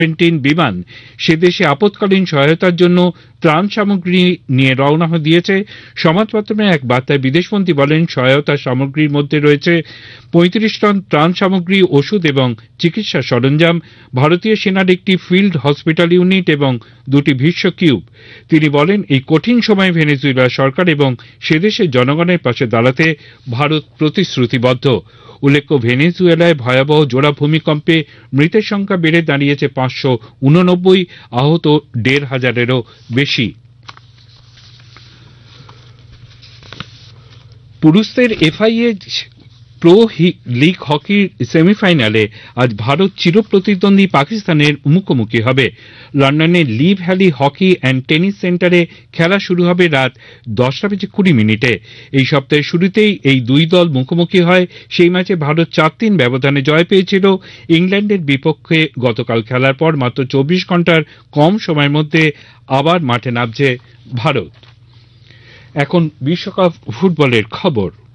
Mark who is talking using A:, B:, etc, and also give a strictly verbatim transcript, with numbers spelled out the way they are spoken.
A: Seventeen বিমান সে দেশে আপৎকালীন সহায়তার জন্য ত্রাণ সামগ্রী নিয়ে রওনা দিয়েছে। সংবাদপত্রে এক বার্তায় বিদেশমন্ত্রী বলেন, সহায়তা সামগ্রীর মধ্যে রয়েছে পঁয়ত্রিশ টন ত্রাণ সামগ্রী, ওষুধ এবং চিকিৎসা সরঞ্জাম, ভারতীয় সেনার একটি ফিল্ড হসপিটাল ইউনিট এবং দুটি ভীষ্ম কিউব। তিনি বলেন, এই কঠিন সময়ে ভেনেজুয়েলা সরকার এবং সে দেশের জনগণের পাশে দাঁড়াতে ভারত প্রতিশ্রুতিবদ্ধ। উল্লেখ্য, ভেনেজুয়েলায় ভয়াবহ জোড়া ভূমিকম্পে মৃতের সংখ্যা বেড়ে দাঁড়িয়েছে পাঁচশো উননব্বই, আহত দেড় হাজারেরও বেশি। পুরুষদের এফআইএ প্রো লিগ হকির সেমিফাইনালে আজ ভারত চিরপ্রতিদ্বন্দ্বী পাকিস্তানের মুখোমুখি হবে। লন্ডনের লি ভ্যালি হকি অ্যান্ড টেনিস সেন্টারে খেলা শুরু হবে রাত দশটা বেজে কুড়ি মিনিটে। এই সপ্তাহের শুরুতেই এই দুই দল মুখোমুখি হয়। সেই ম্যাচে ভারত চার তিন ব্যবধানে জয় পেয়েছিল ইংল্যান্ডের বিপক্ষে। গতকাল খেলার পর মাত্র চব্বিশ ঘন্টার কম সময়ের মধ্যে আবার মাঠে নামছে ভারত। এখন বিশ্বকাপ ফুটবলের খবর।